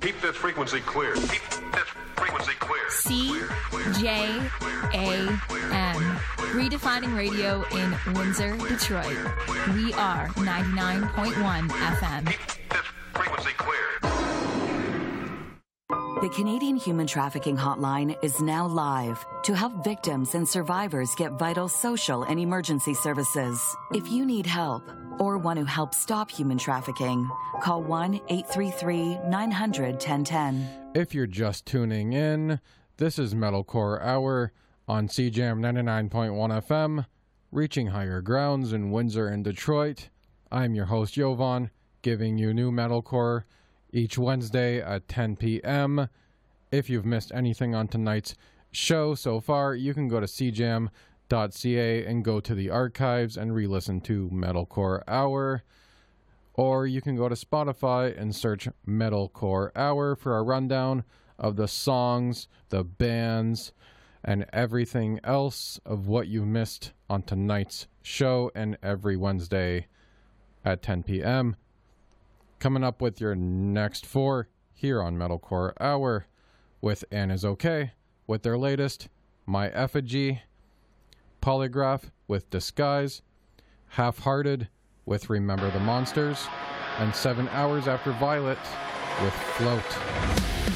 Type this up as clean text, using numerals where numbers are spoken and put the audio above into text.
Keep this frequency clear. Keep this frequency clear. CJAM. Redefining radio in Windsor, Detroit. We are 99.1 FM. Keep this frequency clear. The Canadian Human Trafficking Hotline is now live to help victims and survivors get vital social and emergency services. If you need help or want to help stop human trafficking, call 1-833-900-1010. If you're just tuning in, this is Metalcore Hour on CJAM 99.1 FM, reaching higher grounds in Windsor and Detroit. I'm your host, Jovan, giving you new metalcore each Wednesday at 10 p.m. If you've missed anything on tonight's show so far, you can go to cjam.ca and go to the archives and re-listen to Metalcore Hour. Or you can go to Spotify and search Metalcore Hour for a rundown of the songs, the bands, and everything else of what you missed on tonight's show and every Wednesday at 10 p.m. Coming up with your next four here on Metalcore Hour with Anna's Okay with their latest My Effigy, Polygraph with Disguise, Half-Hearted with Remember the Monsters, and 7 Hours After Violet with Float.